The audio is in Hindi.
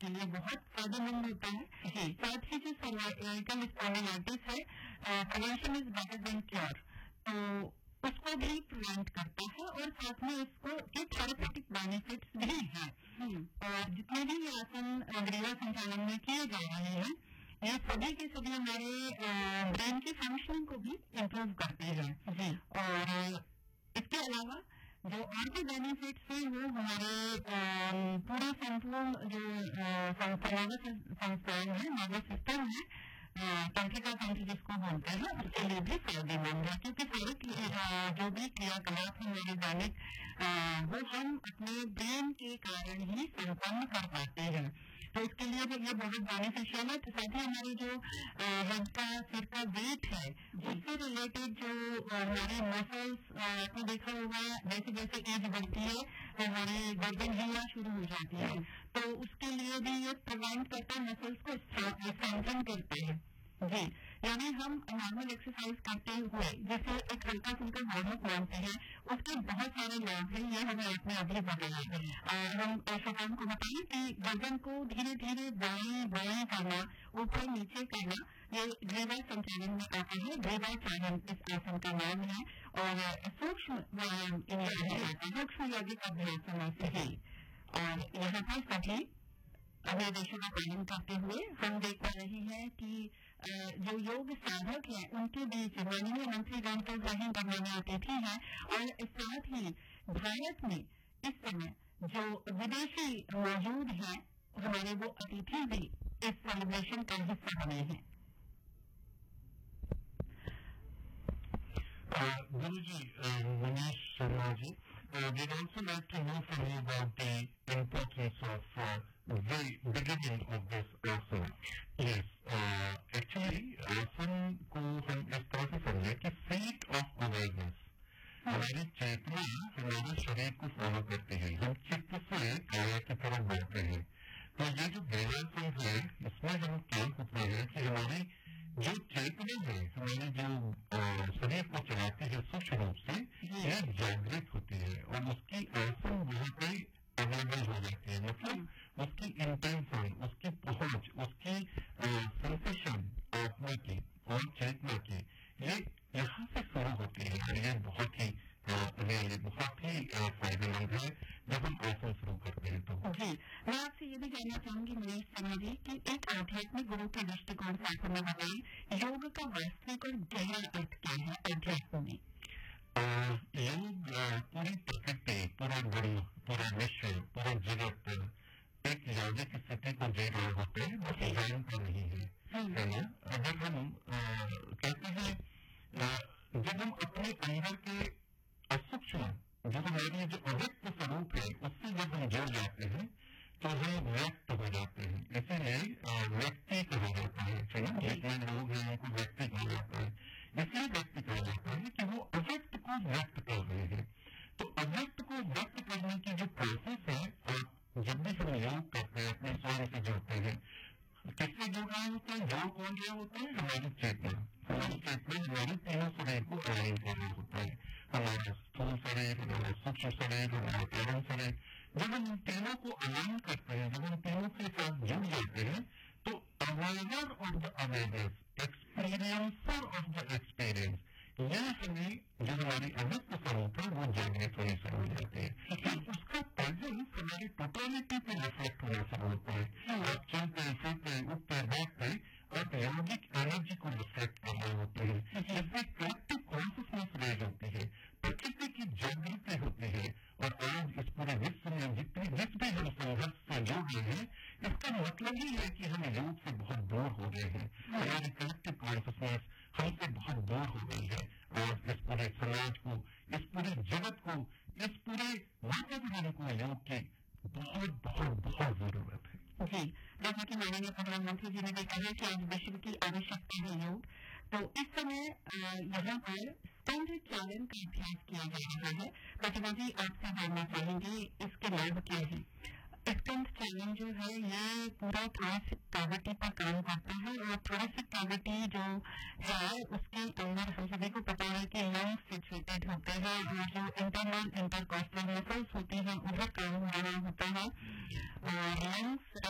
के लिए बहुत फायदेमंद होता है। साथ ही जो सर्वाइकल स्पॉन्डिलाइटिस है, prevention is better than cure, तो उसको भी प्रिवेंट करता है और साथ में इसको एक थेरेपेटिक बेनिफिट्स भी हैं। और जितने भी आसन ग्रीवा संचालन में किए जा रहे हैं, ये सभी के सभी हमारे ब्रेन की फंक्शनिंग को भी इम्प्रूव करते हैं। और इसके अलावा जो और भी बेनिफिट्स हैं वो हमारे पूरे संपूर्ण जो संस्थान है, नर्वस सिस्टम है, तंत्रिका तंत्र जिसको बोलते हैं, उसके लिए भी फायदेमंद है, क्योंकि सारे जो भी क्रियाकलाप है हमारे दैनिक वो हम अपने ब्रेन के कारण ही संपन्न कर पाते हैं। तो इसके लिए भी ये बहुत बेनिफिशियल है। तो साथ ही हमारे जो हेड का सिर का वेट है, उससे रिलेटेड जो हमारे मसल्स आपने देखा होगा, जैसे जैसे एज बढ़ती है तो हमारी गर्दन हिलना शुरू हो जाती है, तो उसके लिए भी ये प्रिवेंट करता है, मसल्स को स्ट्रेंथन करते हैं जी। यानी हम नॉर्मल एक्सरसाइज करते हुए जैसे एक हल्का फुल्का वार्मअप मानते हैं, उसके बहुत सारे लाभ हैं, ये हमें आपने अभी बताया। हम श्रोताओं को बताएं कि गर्दन को धीरे धीरे बाएं बाएं करना, ऊपर नीचे करना, ये ग्रीवा संचालन में आता है। ग्रीवा चालन इस आसन का नाम है और सूक्ष्म व्यायाम सूक्ष्म यौगिक अभ्यासों में से है। और यहाँ पर सभी निर्देशों का पालन करते हुए हम देख पा रहे हैं कि जो योग साधक हैं उनके बीच माननीय मंत्री डॉक्टर इब्राहिम करमानी अतिथि हैं, और साथ ही भारत में इस समय जो विदेशी मौजूद हैं हमारे, वो अतिथि भी इस सेलिब्रेशन का हिस्सा बने हैं। Guruji, Manish Sharma ji, we'd also like to know from you about the importance of the beginning of this asana. Yes, actually आसन को हम इस तरह से समझे कि seat of awareness, हमारी चेतना हमारे शरीर को फॉलो करती है, हम चित्त से काया की तरफ बढ़ते हैं। तो ये जो देवासन है, इसमें हम क्या होता है कि हमारी जो चेतना है, हमारी जो शरीर को चलाती है सूक्ष्म रूप से, ये जागृत होती है और उसकी आसन वहाँ पे अवेलेबल हो जाती है। मतलब उसकी इंटेंशन, उसकी पहुंच, उसकी सेंसेशन आत्मा की और चेतना की, ये यहाँ से शुरू होती है। और ये बहुत ही फायदेमंद है जब हम आसन शुरू करते हैं। तो जी, मैं आपसे ये भी जानना चाहूंगी मनीष शर्मा जी कि एक आध्यात्मिक गुरु के दृष्टिकोण से आप हमें बताएं, योग का वास्तविक और गहरा अर्थ क्या है अध्यात्म में? योग पूरी प्रकृति, पूरा ब्रह्म, पूरा विश्व, पूरा जगत एक यौगिक स्थिति को जी रहा होता है, बस जानता नहीं है ना। अगर हम कहते हैं जब हम अपने अंदर के असूक्ष्म जो हमारी जो अव्यक्त स्वरूप है उससे जब हम जुड़ जाते हैं तो हम व्यक्त हो जाते हैं। इसीलिए व्यक्ति कहा जाता है, जितने लोग हैं उनको व्यक्ति कहा जाता है। इसलिए व्यक्ति कहा जाता है कि वो अव्यक्त को व्यक्त कर रहे हैं। तो अव्यक्त को व्यक्त करने की जो प्रोसेस है, जब भी हम योग करते हैं अपने स्वयं से जुड़ते हैं, किससे जुड़ रहे होते हैं, जोड़ कौन रहा होता है? हमारी चेतना। हमारी चेतना हमारे तीनों शरीर को अलाइन कर रहा होता है, हमारा स्थूल शरीर, हमारा सूक्ष्म शरीर, हमारा कारण शरीर। जब हम तीनों को अलाइन करते हैं, जब हम तीनों के साथ जुड़ जाते हैं, तो aware of the awareness, experiencer of the experience, ये हमें जो हमारी अव्यक्त स्वरूप है वो जागृत होनी शुरू हो जाती है। फिर उसका प्रेजेंस हमारी टोटलिटी पे रिफ्लेक्ट होना शुरू होता है। आप चलते फिरते उठते बैठते आप यौगिक एनर्जी को रिफ्लेक्ट कर रहे होते हैं। इससे कलेक्टिव कॉन्शियसनेस रेज होती है, प्रकृति की जागृति होती है। और आज इस पूरे विश्व में जिस भी हम संघर्ष से जुड़ रहे हैं, इसका मतलब ही है कि हम योग से बहुत दूर हो गए हैं। हमारी कलेक्टिव कॉन्शियसनेस हमसे बहुत दूर हो गई है। और इस पूरे समाज को, इस पूरे जगत को, इस पूरे वातावरण को योग की बहुत बहुत बहुत जरूरत है। जी, जैसा कि माननीय प्रधानमंत्री जी ने भी कहा कि आज विश्व की आवश्यकता है योग, तो इस समय यहाँ पर स्कंद चालन का अभ्यास किया जा रहा है। प्रतिभा जी, आपसे जानना चाहेंगे इसके लाभ क्या है? स्कंद चालन जो है ये पूरा थोरेसिक कैविटी पर काम करता है, और थोरेसिक कैविटी जो है उसके अंदर हम सभी को पता है कि लंग्स सिचुएटेड होते हैं, और जो इंटरनल इंटरकॉस्टल मसल्स होती हैं उधर काम हो रहा होता है। और लंग्स